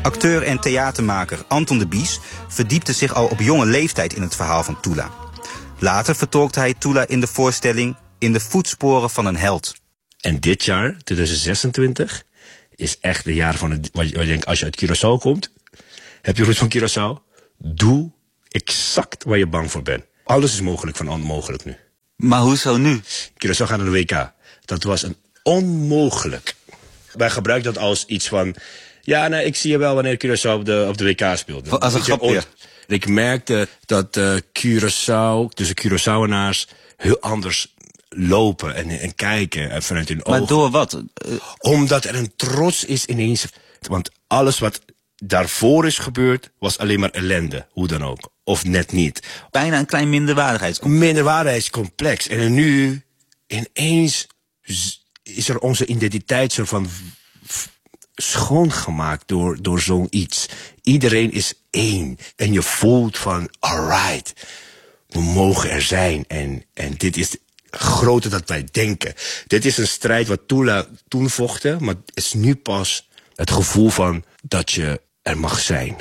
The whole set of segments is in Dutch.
Acteur en theatermaker Anton de Bies verdiepte zich al op jonge leeftijd in het verhaal van Tula. Later vertolkte hij Tula in de voorstelling In de voetsporen van een held. En dit jaar, 2026, is echt de jaar van het, wat je denkt, als je uit Curaçao komt, heb je roots van Curaçao, doe exact waar je bang voor bent. Alles is mogelijk van onmogelijk nu. Maar hoezo nu? Curaçao gaat naar de WK. Dat was een onmogelijk. Wij gebruiken dat als iets van, ja, nou, ik zie je wel wanneer Curaçao op de WK speelt. Als een grapje. Ik merkte dat Curaçao, tussen Curaçaoenaars, heel anders lopen en kijken vanuit hun ogen. Maar door wat? Omdat er een trots is ineens. Want alles wat daarvoor is gebeurd, was alleen maar ellende. Hoe dan ook. Of net niet. Bijna een klein minderwaardigheidscomplex. Minderwaardigheidscomplex. En nu, ineens, is er onze identiteit soort van schoongemaakt door zoiets. Iedereen is één. En je voelt van, alright, we mogen er zijn. En dit is groter dan wij denken. Dit is een strijd wat Tula toen vochten, maar het is nu pas het gevoel van dat je er mag zijn.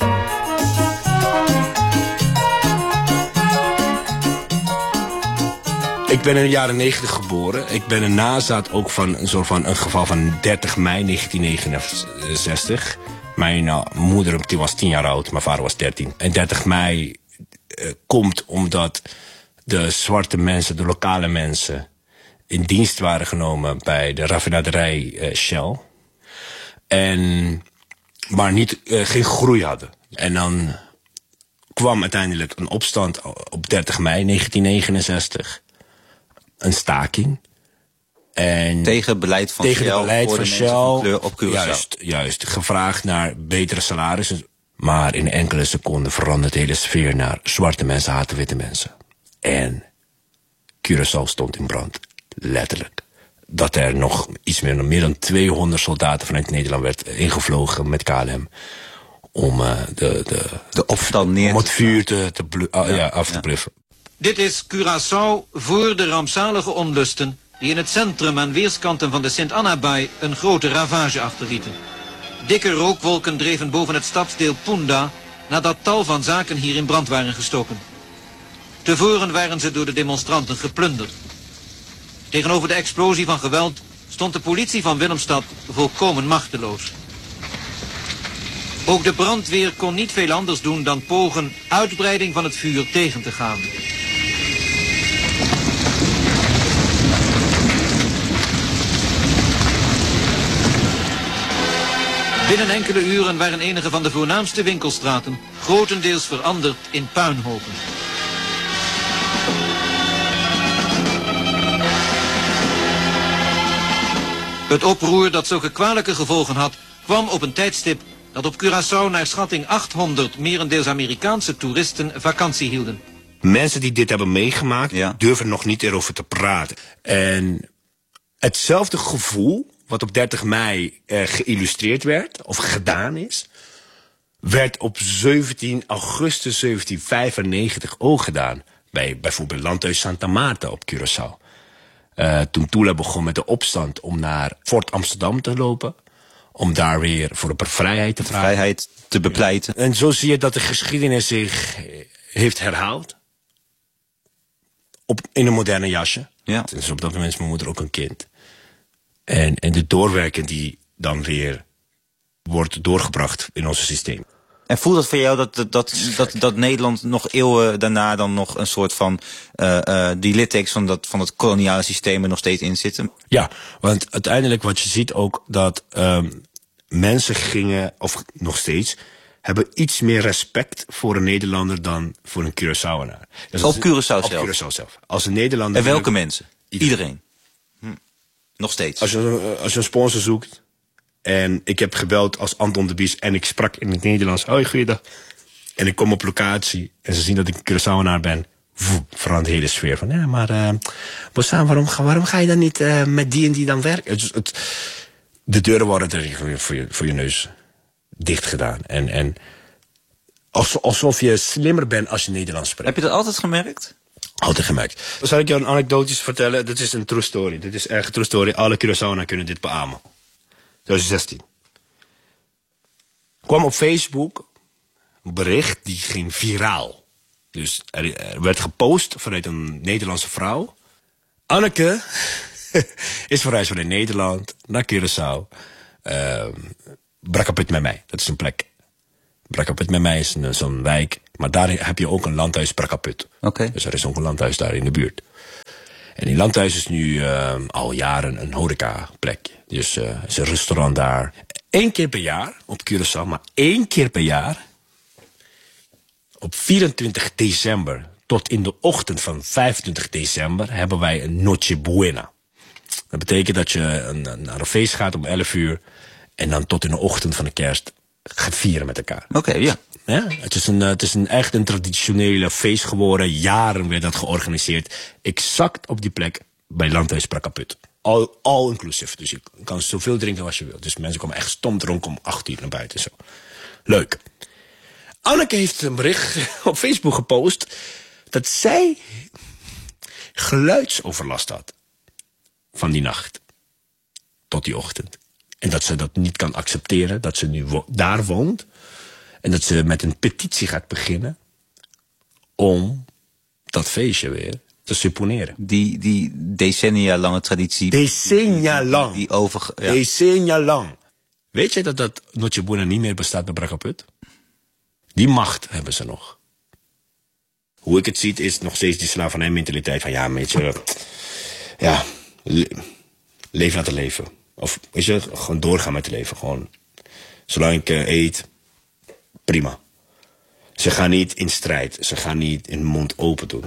Ik ben in de jaren 90 geboren. Ik ben een nazaat ook van een geval van 30 mei 1969. Mijn moeder die was 10 jaar oud, mijn vader was 13. En 30 mei komt omdat de zwarte mensen, de lokale mensen, in dienst waren genomen bij de raffinaderij Shell. Maar geen groei hadden. En dan kwam uiteindelijk een opstand op 30 mei 1969. Een staking. En tegen beleid van Shell, voor de mensen van kleur op Curaçao. Juist. Gevraagd naar betere salarissen. Maar in enkele seconden veranderde de hele sfeer naar zwarte mensen haten witte mensen. En Curaçao stond in brand. Letterlijk. Dat er nog iets meer dan 200 soldaten vanuit Nederland werd ingevlogen met KLM. Om de opstand neer om het vuur af te bluffen. Dit is Curaçao voor de rampzalige onlusten die in het centrum aan weerskanten van de Sint-Anna-baai een grote ravage achterlieten. Dikke rookwolken dreven boven het stadsdeel Punda nadat tal van zaken hier in brand waren gestoken. Tevoren waren ze door de demonstranten geplunderd. Tegenover de explosie van geweld stond de politie van Willemstad volkomen machteloos. Ook de brandweer kon niet veel anders doen dan pogen uitbreiding van het vuur tegen te gaan. Binnen enkele uren waren enige van de voornaamste winkelstraten grotendeels veranderd in puinhopen. Het oproer dat zulke kwalijke gevolgen had, kwam op een tijdstip dat op Curaçao naar schatting 800 merendeels Amerikaanse toeristen vakantie hielden. Mensen die dit hebben meegemaakt, durven nog niet erover te praten. En hetzelfde gevoel wat op 30 mei geïllustreerd werd, of gedaan is, werd op 17 augustus 1795 ook gedaan. Bij bijvoorbeeld Landhuis Santa Marta op Curaçao. Toen Tula begon met de opstand om naar Fort Amsterdam te lopen. Om daar weer voor de vrijheid te vragen. Vrijheid te bepleiten. En zo zie je dat de geschiedenis zich heeft herhaald. In een moderne jasje. Ja. Dus op dat moment is mijn moeder ook een kind. En de doorwerking die dan weer wordt doorgebracht in ons systeem. En voelt het voor jou dat Nederland nog eeuwen daarna dan nog een soort van die littekens van het koloniale systeem er nog steeds in zitten? Ja, want uiteindelijk wat je ziet ook dat mensen gingen, of nog steeds, hebben iets meer respect voor een Nederlander dan voor een Curaçaoenaar. Dus op Curaçao zelf? Op Curaçao zelf. Als een Nederlander. En welke mensen? Iedereen? Nog steeds? Als je een sponsor zoekt. En ik heb gebeld als Anton de Bies en ik sprak in het Nederlands. Hoi, goeiedag. En ik kom op locatie en ze zien dat ik een Curaçaoenaar ben. Verandert de hele sfeer van, ja, maar Bossaan, waarom ga je dan niet met die en die dan werken? De deuren worden er voor je neus dicht gedaan. En alsof je slimmer bent als je Nederlands spreekt. Heb je dat altijd gemerkt? Altijd gemerkt. Zal ik jou een anekdote vertellen? Dit is een true story. Dit is echt een true story. Alle Curaçaoërs kunnen dit beamen. 2016. kwam op Facebook een bericht die ging viraal. Dus er werd gepost vanuit een Nederlandse vrouw. Anneke is verhuisd vanuit Nederland naar Curaçao. Brakaput met mij, dat is een plek. Brakaput met mij is zo'n wijk. Maar daar heb je ook een landhuis Brakaput. Okay. Dus er is ook een landhuis daar in de buurt. En die landhuis is nu al jaren een horecaplekje. Dus is een restaurant daar. 1 keer per jaar op Curaçao, maar 1 keer per jaar. Op 24 december tot in de ochtend van 25 december hebben wij een Noche Buena. Dat betekent dat je naar een feest gaat om 11 uur. En dan tot in de ochtend van de kerst gaat vieren met elkaar. Oké, ja. Ja, het is echt een traditionele feest geworden. Jaren werd dat georganiseerd. Exact op die plek bij Landhuis Brakaput. All inclusive. Dus je kan zoveel drinken als je wilt. Dus mensen komen echt stom dronken om 8 uur naar buiten. Zo. Leuk. Anneke heeft een bericht op Facebook gepost dat zij geluidsoverlast had van die nacht tot die ochtend. En dat ze dat niet kan accepteren, dat ze nu daar woont. En dat ze met een petitie gaat beginnen om dat feestje weer te supponeren. Die decennia lange traditie. Decennia lang. Ja. Decennia lang. Weet je dat Noche Buena niet meer bestaat bij Brakaput? Die macht hebben ze nog. Hoe ik het zie is nog steeds die slavernijmentaliteit van ja, weet je, ja, leven laten leven. Of weet je, gewoon doorgaan met het leven. Gewoon, zolang ik eet, prima. Ze gaan niet in strijd. Ze gaan niet in mond open doen.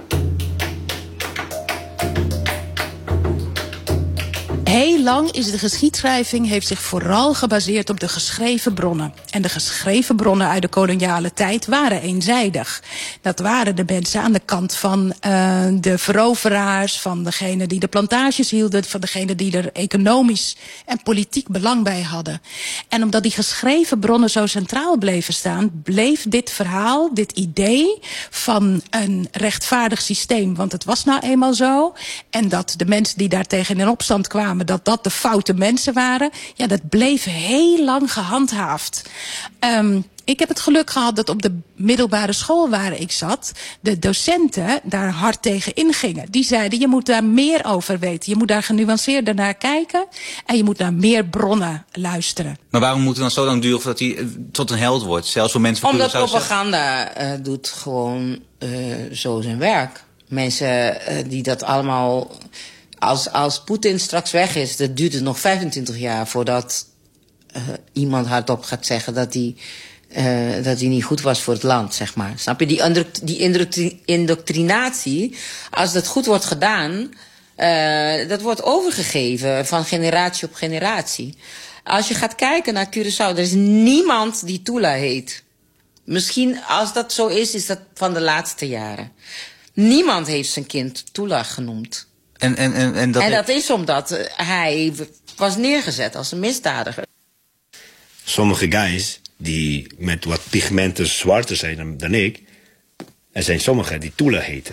Heel lang is de geschiedschrijving heeft zich vooral gebaseerd op de geschreven bronnen. En de geschreven bronnen uit de koloniale tijd waren eenzijdig. Dat waren de mensen aan de kant van de veroveraars, van degene die de plantages hielden, van degene die er economisch en politiek belang bij hadden. En omdat die geschreven bronnen zo centraal bleven staan, bleef dit verhaal, dit idee van een rechtvaardig systeem, want het was nou eenmaal zo, en dat de mensen die daar tegen in opstand kwamen, dat de foute mensen waren, ja, dat bleef heel lang gehandhaafd. Ik heb het geluk gehad dat op de middelbare school waar ik zat, de docenten daar hard tegen ingingen. Die zeiden, je moet daar meer over weten. Je moet daar genuanceerder naar kijken en je moet naar meer bronnen luisteren. Maar waarom moet het dan zo lang duren voordat hij tot een held wordt? Zelfs voor mensen van omdat propaganda doet gewoon zo zijn werk. Mensen die dat allemaal... Als Poetin straks weg is, dat duurt het nog 25 jaar voordat iemand hardop gaat zeggen dat hij niet goed was voor het land, zeg maar. Snap je? Die indoctrinatie, als dat goed wordt gedaan, dat wordt overgegeven van generatie op generatie. Als je gaat kijken naar Curaçao, er is niemand die Tula heet. Misschien, als dat zo is dat van de laatste jaren. Niemand heeft zijn kind Tula genoemd. En dat is omdat hij was neergezet als een misdadiger. Sommige guys die met wat pigmenten zwarter zijn dan ik, er zijn sommigen die Tula heten.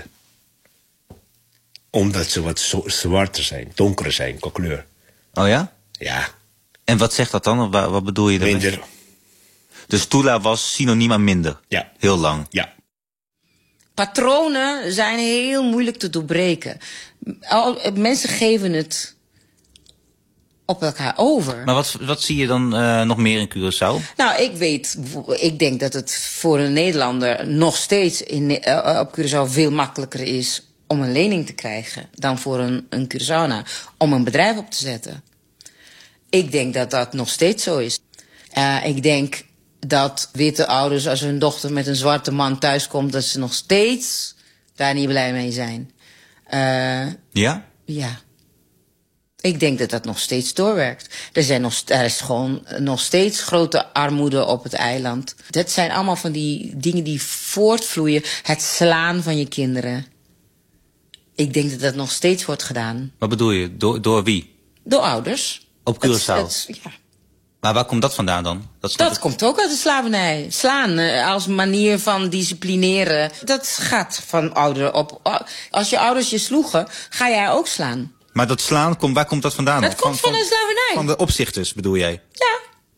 Omdat ze wat zwarter zijn, donkerder zijn qua kleur. Oh ja? Ja. En wat zegt dat dan? Wat bedoel je daarmee? Minder. Dus Tula was synoniem aan minder? Ja. Heel lang? Ja. Patronen zijn heel moeilijk te doorbreken. Mensen geven het op elkaar over. Maar wat zie je dan nog meer in Curaçao? Nou, ik denk dat het voor een Nederlander nog steeds op Curaçao veel makkelijker is om een lening te krijgen dan voor een Curaçaoenaar om een bedrijf op te zetten. Ik denk dat dat nog steeds zo is. Ik denk dat witte ouders, als hun dochter met een zwarte man thuiskomt, dat ze nog steeds daar niet blij mee zijn. Ja? Ja. Ik denk dat dat nog steeds doorwerkt. Er is gewoon nog steeds grote armoede op het eiland. Dat zijn allemaal van die dingen die voortvloeien. Het slaan van je kinderen. Ik denk dat dat nog steeds wordt gedaan. Wat bedoel je? Door wie? Door ouders. Op Curaçao? Ja. Maar waar komt dat vandaan dan? Dat komt ook uit de slavernij. Slaan als manier van disciplineren. Dat gaat van ouderen op. Als je ouders je sloegen, ga jij ook slaan. Maar dat slaan, waar komt dat vandaan? Dat komt van de slavernij. Van de opzichters, bedoel jij? Ja,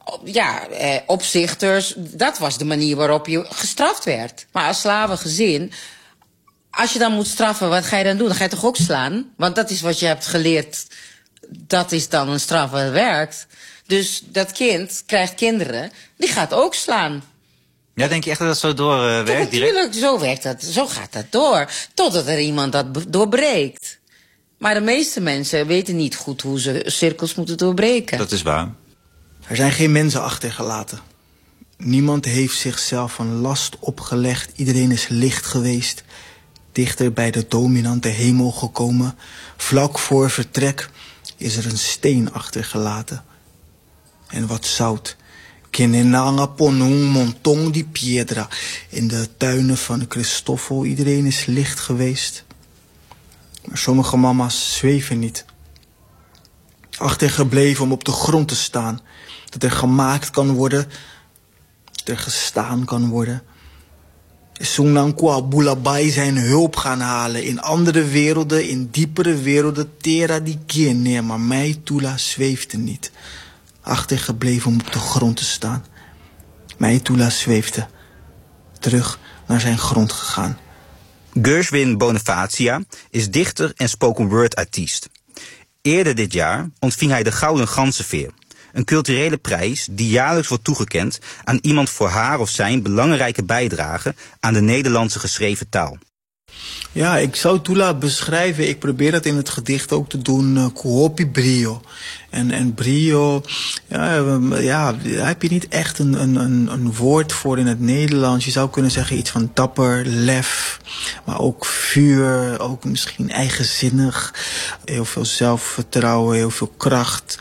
opzichters. Dat was de manier waarop je gestraft werd. Maar als slavengezin, als je dan moet straffen, wat ga je dan doen? Dan ga je toch ook slaan? Want dat is wat je hebt geleerd. Dat is dan een straf wat werkt. Dus dat kind krijgt kinderen, die gaat ook slaan. Ja, denk je echt dat dat zo doorwerkt? Ja, natuurlijk, zo werkt dat. Zo gaat dat door. Totdat er iemand dat doorbreekt. Maar de meeste mensen weten niet goed hoe ze cirkels moeten doorbreken. Dat is waar. Er zijn geen mensen achtergelaten. Niemand heeft zichzelf een last opgelegd. Iedereen is licht geweest. Dichter bij de dominante hemel gekomen. Vlak voor vertrek is er een steen achtergelaten. En wat zout. Kenenanga ponung montong di piedra. In de tuinen van Christoffel. Iedereen is licht geweest. Maar sommige mama's zweven niet. Achtergebleven om op de grond te staan. Dat er gemaakt kan worden. Dat er gestaan kan worden. Sungnankwa Bulabai zijn hulp gaan halen. In andere werelden, in diepere werelden. Tera die kene, maar mij Tula zweefde niet. Achtergebleven om op de grond te staan. Mij Tula zweefde. Terug naar zijn grond gegaan. Gershwin Bonifacia is dichter en spoken word artiest. Eerder dit jaar ontving hij de Gouden Ganzenveer. Een culturele prijs die jaarlijks wordt toegekend aan iemand voor haar of zijn belangrijke bijdrage aan de Nederlandse geschreven taal. Ja, ik zou Tula beschrijven, ik probeer dat in het gedicht ook te doen, Kuopi Brio. En brio, daar heb je niet echt een woord voor in het Nederlands. Je zou kunnen zeggen iets van dapper, lef, maar ook vuur, ook misschien eigenzinnig. Heel veel zelfvertrouwen, heel veel kracht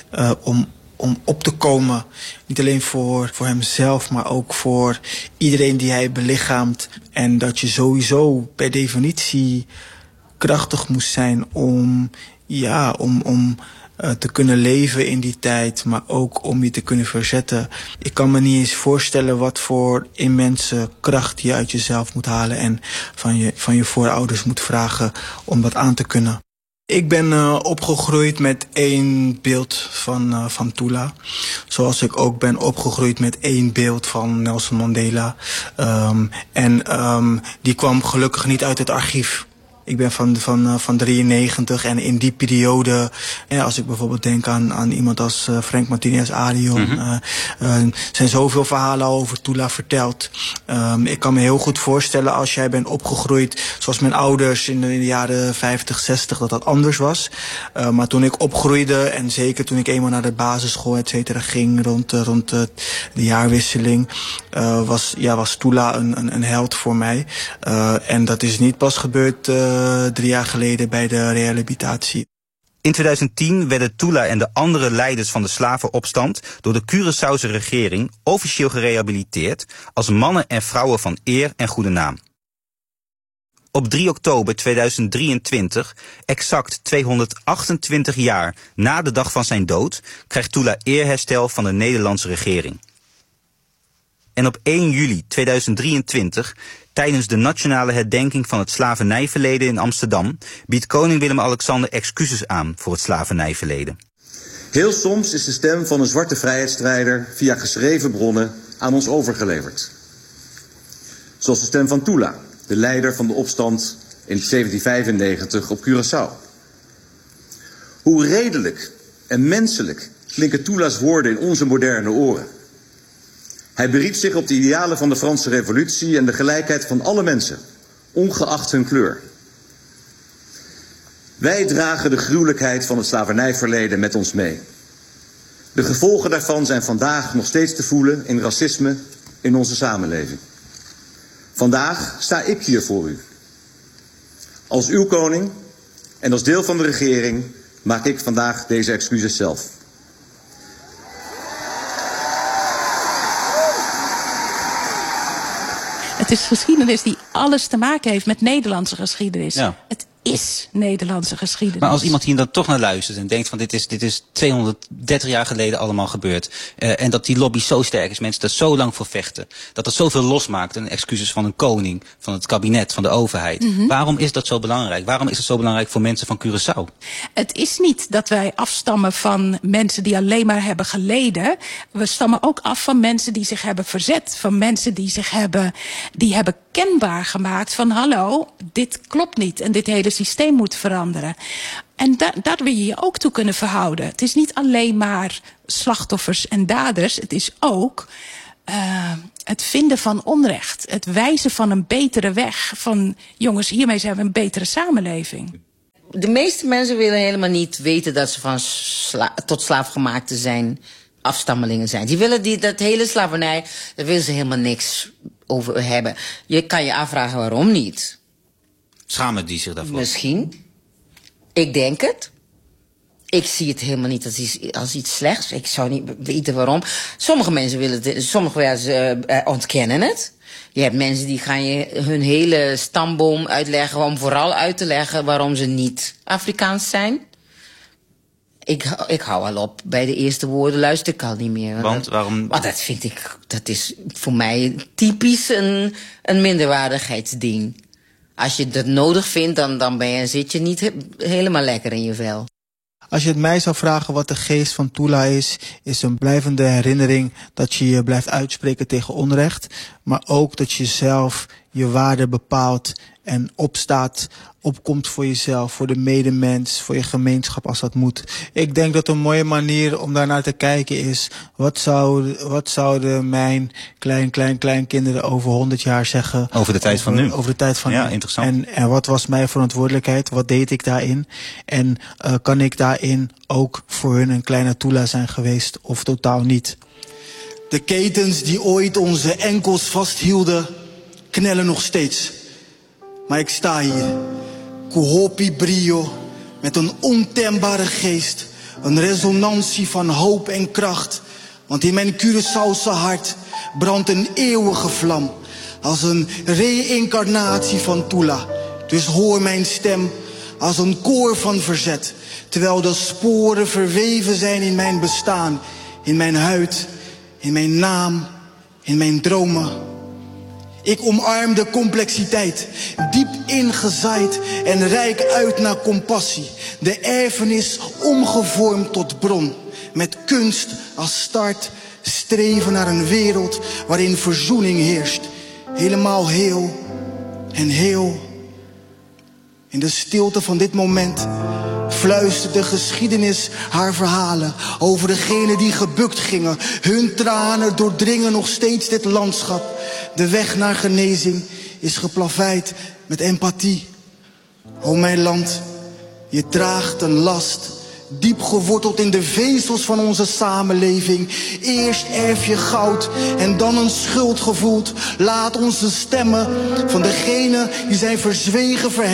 om op te komen. Niet alleen voor hemzelf, maar ook voor iedereen die hij belichaamt. En dat je sowieso per definitie krachtig moest zijn om te kunnen leven in die tijd, maar ook om je te kunnen verzetten. Ik kan me niet eens voorstellen wat voor immense kracht je uit jezelf moet halen en van je voorouders moet vragen om dat aan te kunnen. Ik ben opgegroeid met één beeld van Tula. Zoals ik ook ben opgegroeid met één beeld van Nelson Mandela. Die kwam gelukkig niet uit het archief. Ik ben van 93 en in die periode, als ik bijvoorbeeld denk aan iemand als Frank Martinez Arion, zijn zoveel verhalen over Tula verteld. Ik kan me heel goed voorstellen als jij bent opgegroeid zoals mijn ouders in de jaren 50, 60, dat anders was. Maar toen ik opgroeide en zeker toen ik eenmaal naar de basisschool et cetera ging rond de jaarwisseling, was Tula een held voor mij. En dat is niet pas gebeurd 3 jaar geleden bij de rehabilitatie. In 2010 werden Tula en de andere leiders van de slavenopstand door de Curaçaose regering officieel gerehabiliteerd als mannen en vrouwen van eer en goede naam. Op 3 oktober 2023, exact 228 jaar na de dag van zijn dood, krijgt Tula eerherstel van de Nederlandse regering. En op 1 juli 2023, tijdens de nationale herdenking van het slavernijverleden in Amsterdam, biedt koning Willem-Alexander excuses aan voor het slavernijverleden. Heel soms is de stem van een zwarte vrijheidsstrijder via geschreven bronnen aan ons overgeleverd. Zoals de stem van Tula, de leider van de opstand in 1795 op Curaçao. Hoe redelijk en menselijk klinken Tula's woorden in onze moderne oren. Hij beriep zich op de idealen van de Franse Revolutie en de gelijkheid van alle mensen, ongeacht hun kleur. Wij dragen de gruwelijkheid van het slavernijverleden met ons mee. De gevolgen daarvan zijn vandaag nog steeds te voelen in racisme in onze samenleving. Vandaag sta ik hier voor u. Als uw koning en als deel van de regering maak ik vandaag deze excuses zelf. Het is geschiedenis die alles te maken heeft met Nederlandse geschiedenis. Ja. is Nederlandse geschiedenis. Maar als iemand hier dan toch naar luistert en denkt van dit is 230 jaar geleden allemaal gebeurd. En dat die lobby zo sterk is, mensen er zo lang voor vechten. Dat het zoveel losmaakt. En excuses van een koning, van het kabinet, van de overheid. Waarom is dat zo belangrijk? Waarom is het zo belangrijk voor mensen van Curaçao? Het is niet dat wij afstammen van mensen die alleen maar hebben geleden. We stammen ook af van mensen die zich hebben verzet. Van mensen die hebben kenbaar gemaakt van hallo, dit klopt niet en dit hele systeem moet veranderen. En daar wil je je ook toe kunnen verhouden. Het is niet alleen maar slachtoffers en daders. Het is ook het vinden van onrecht. Het wijzen van een betere weg. Van jongens, hiermee zijn we een betere samenleving. De meeste mensen willen helemaal niet weten dat ze tot slaafgemaakte zijn, afstammelingen zijn. Die willen dat hele slavernij, daar willen ze helemaal niks over hebben. Je kan je afvragen waarom niet. Schamen die zich daarvoor? Misschien. Ik denk het. Ik zie het helemaal niet als iets slechts. Ik zou niet weten waarom. Sommige mensen ontkennen het. Je hebt mensen die gaan je hun hele stamboom uitleggen om vooral uit te leggen waarom ze niet Afrikaans zijn. Ik hou al op. Bij de eerste woorden luister ik al niet meer. Want waarom? Maar dat is voor mij typisch een minderwaardigheidsding. Als je dat nodig vindt, dan zit je niet helemaal lekker in je vel. Als je het mij zou vragen wat de geest van Tula is een blijvende herinnering dat je je blijft uitspreken tegen onrecht. Maar ook dat je zelf je waarde bepaalt en opkomt voor jezelf, voor de medemens, voor je gemeenschap als dat moet. Ik denk dat een mooie manier om daarnaar te kijken is, wat zouden mijn kleinkinderen over 100 jaar zeggen? Over de tijd van nu. Over de tijd van nu. Ja, interessant. En wat was mijn verantwoordelijkheid? Wat deed ik daarin? En kan ik daarin ook voor hun een kleine Tula zijn geweest of totaal niet? De ketens die ooit onze enkels vasthielden, knellen nog steeds. Maar ik sta hier, Kuhopi Brio, met een ontembare geest. Een resonantie van hoop en kracht. Want in mijn Curaçaose hart brandt een eeuwige vlam. Als een reïncarnatie van Tula. Dus hoor mijn stem als een koor van verzet. Terwijl de sporen verweven zijn in mijn bestaan. In mijn huid, in mijn naam, in mijn dromen. Ik omarm de complexiteit, diep ingezaaid en rijk uit naar compassie. De erfenis omgevormd tot bron, met kunst als start, streven naar een wereld waarin verzoening heerst. Helemaal heel en heel. In de stilte van dit moment fluistert de geschiedenis haar verhalen over degenen die gebukt gingen. Hun tranen doordringen nog steeds dit landschap. De weg naar genezing is geplaveid met empathie. O mijn land, je draagt een last, diep geworteld in de vezels van onze samenleving. Eerst erf je goud en dan een schuld gevoeld. Laat onze stemmen van degenen die zijn verzwegen